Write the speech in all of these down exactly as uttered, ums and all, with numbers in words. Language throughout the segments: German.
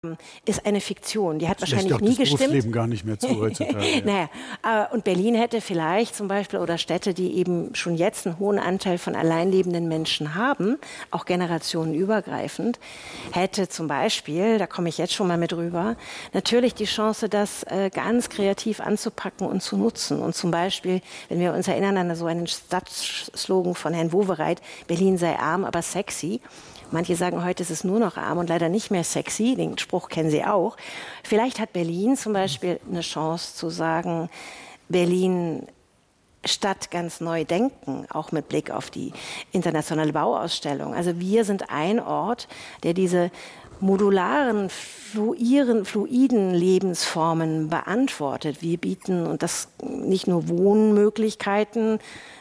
ist eine Fiktion. Die hat das wahrscheinlich auch nie das gestimmt. Berufsleben gar nicht mehr zu heutzutage. Ja. Naja, äh, und Berlin hätte vielleicht zum Beispiel, oder Städte, die eben schon jetzt einen hohen Anteil von alleinlebenden Menschen haben, auch generationenübergreifend, hätte zum Beispiel, da komme ich jetzt schon mal mit rüber, natürlich die Chance, das äh, ganz kreativ anzupacken und zu nutzen. Und zum Beispiel, wenn wir uns erinnern an so einen Stadtslogan von Herrn Wowereit, Berlin sei arm, aber sexy. Manche sagen, heute ist es nur noch arm und leider nicht mehr sexy. Den Spruch kennen Sie auch. Vielleicht hat Berlin zum Beispiel eine Chance zu sagen, Berlin Stadt ganz neu denken, auch mit Blick auf die internationale Bauausstellung. Also wir sind ein Ort, der diese modularen, fluiren, fluiden Lebensformen beantwortet. Wir bieten, und das nicht nur Wohnmöglichkeiten,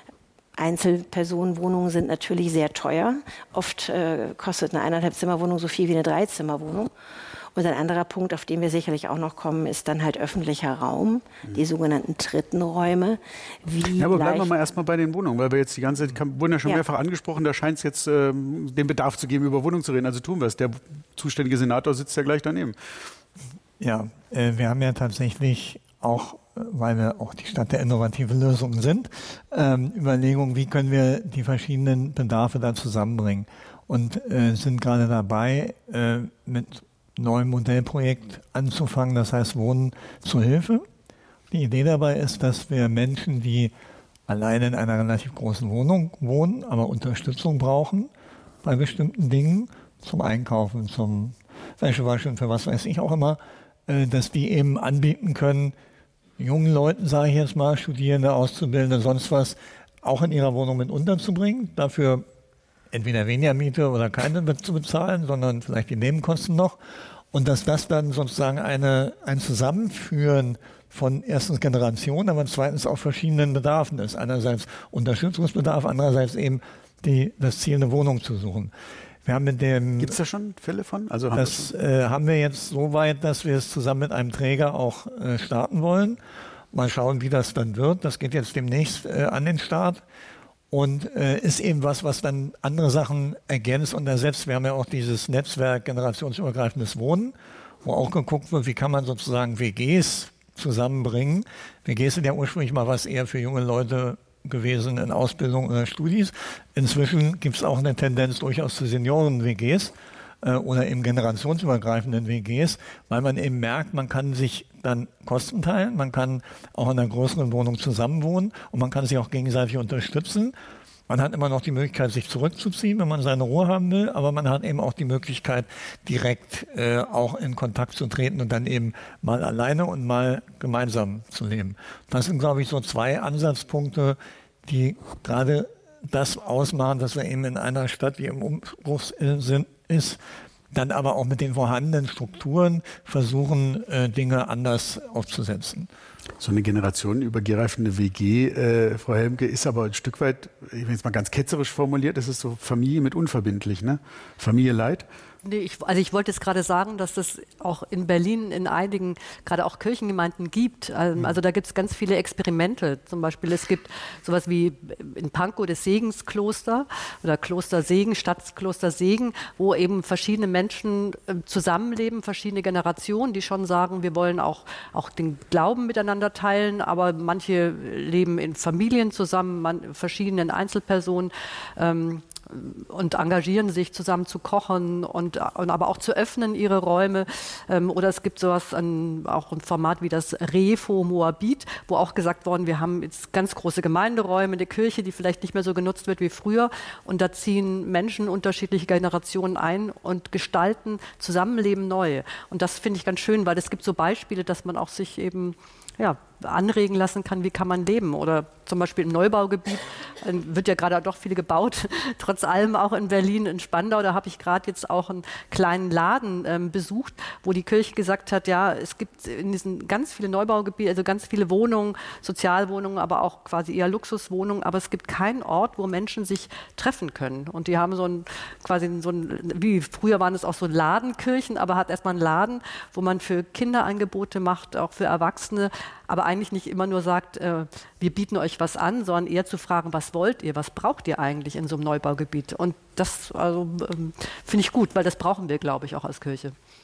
Einzelpersonenwohnungen sind natürlich sehr teuer. Oft äh, kostet eine eineinhalb Zimmerwohnung so viel wie eine Dreizimmerwohnung. Und ein anderer Punkt, auf den wir sicherlich auch noch kommen, ist dann halt öffentlicher Raum, mhm. die sogenannten dritten Räume. Wie ja, aber bleiben wir mal erstmal bei den Wohnungen, weil wir jetzt die ganze Zeit, wurden ja schon ja. mehrfach angesprochen, da scheint es jetzt ähm, den Bedarf zu geben, über Wohnungen zu reden. Also tun wir es. Der zuständige Senator sitzt ja gleich daneben. Ja, äh, wir haben ja tatsächlich auch, weil wir auch die Stadt der innovativen Lösungen sind, ähm, Überlegungen, wie können wir die verschiedenen Bedarfe da zusammenbringen. Und äh, sind gerade dabei, äh, mit neuem Modellprojekt anzufangen, das heißt Wohnen zur Hilfe. Die Idee dabei ist, dass wir Menschen, die alleine in einer relativ großen Wohnung wohnen, aber Unterstützung brauchen bei bestimmten Dingen, zum Einkaufen, zum Wäschewaschen, für was weiß ich auch immer, äh, dass die eben anbieten können, jungen Leuten, sage ich jetzt mal, Studierende, Auszubildende, sonst was, auch in ihrer Wohnung mit unterzubringen, dafür entweder weniger Miete oder keine zu bezahlen, sondern vielleicht die Nebenkosten noch. Und dass das dann sozusagen eine, ein Zusammenführen von erstens Generationen, aber zweitens auch verschiedenen Bedarfen ist. Einerseits Unterstützungsbedarf, andererseits eben die, das Ziel, eine Wohnung zu suchen. Wir haben mit dem, Gibt es da schon Fälle von? Also haben das äh, haben wir jetzt so weit, dass wir es zusammen mit einem Träger auch äh, starten wollen. Mal schauen, wie das dann wird. Das geht jetzt demnächst äh, an den Start. Und äh, ist eben was, was dann andere Sachen ergänzt und ersetzt. Wir haben ja auch dieses Netzwerk generationsübergreifendes Wohnen, wo auch geguckt wird, wie kann man sozusagen W Gs zusammenbringen. W Gs sind ja ursprünglich mal was eher für junge Leute gewesen in Ausbildung oder Studis. Inzwischen gibt es auch eine Tendenz durchaus zu Senioren-W Gs äh, oder eben generationsübergreifenden W Gs, weil man eben merkt, man kann sich dann Kosten teilen, man kann auch in einer größeren Wohnung zusammenwohnen und man kann sich auch gegenseitig unterstützen. Man hat immer noch die Möglichkeit, sich zurückzuziehen, wenn man seine Ruhe haben will, aber man hat eben auch die Möglichkeit, direkt äh, auch in Kontakt zu treten und dann eben mal alleine und mal gemeinsam zu leben. Das sind, glaube ich, so zwei Ansatzpunkte, die gerade das ausmachen, dass wir eben in einer Stadt, die im Umbruch sind, ist, dann aber auch mit den vorhandenen Strukturen versuchen, äh, Dinge anders aufzusetzen. So eine generationenübergreifende W G, äh, Frau Helmke, ist aber ein Stück weit, ich will jetzt mal ganz ketzerisch formuliert, das ist so Familie mit unverbindlich, ne? Familie Light. Nee, ich, also ich wollte jetzt gerade sagen, dass das auch in Berlin in einigen, gerade auch Kirchengemeinden gibt. Also da gibt es ganz viele Experimente. Zum Beispiel es gibt sowas wie in Pankow das Segenskloster oder Kloster Segen, Stadtkloster Segen, wo eben verschiedene Menschen zusammenleben, verschiedene Generationen, die schon sagen, wir wollen auch, auch den Glauben miteinander teilen, aber manche leben in Familien zusammen, man, verschiedenen Einzelpersonen. Ähm, und engagieren sich, zusammen zu kochen und, und aber auch zu öffnen ihre Räume. Ähm, oder es gibt sowas, an, auch ein Format wie das Refo Moabit, wo auch gesagt worden, wir haben jetzt ganz große Gemeinderäume, eine Kirche, die vielleicht nicht mehr so genutzt wird wie früher. Und da ziehen Menschen unterschiedliche Generationen ein und gestalten Zusammenleben neu. Und das finde ich ganz schön, weil es gibt so Beispiele, dass man auch sich eben ja, anregen lassen kann, wie kann man leben. Oder zum Beispiel im Neubaugebiet äh, wird ja gerade doch viel gebaut, trotz allem auch in Berlin, in Spandau. Da habe ich gerade jetzt auch einen kleinen Laden ähm, besucht, wo die Kirche gesagt hat, ja, es gibt in diesen ganz viele Neubaugebiete, also ganz viele Wohnungen, Sozialwohnungen, aber auch quasi eher Luxuswohnungen, aber es gibt keinen Ort, wo Menschen sich treffen können. Und die haben so ein, quasi so ein, wie früher waren es auch so Ladenkirchen, aber hat erstmal einen Laden, wo man für Kinder Angebote macht, auch für Erwachsene, aber eigentlich nicht immer nur sagt, äh, wir bieten euch was an, sondern eher zu fragen, was wollt ihr, was braucht ihr eigentlich in so einem Neubaugebiet? Und das also, ähm, finde ich gut, weil das brauchen wir, glaube ich, auch als Kirche.